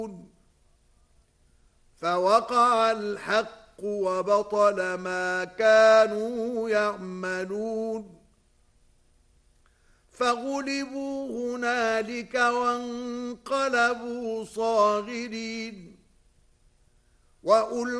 فوقع الحق وبطل ما كانوا يعملون فغلبوا هنالك وانقلبوا صاغرين